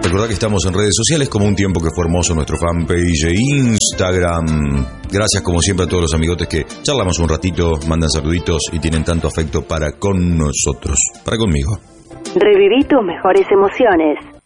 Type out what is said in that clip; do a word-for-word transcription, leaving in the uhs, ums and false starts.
Recordá que estamos en redes sociales como Un Tiempo que fue hermoso, nuestro fanpage e Instagram. Gracias como siempre a todos los amigotes que charlamos un ratito, mandan saluditos y tienen tanto afecto para con nosotros, para conmigo. Reviví tus mejores emociones.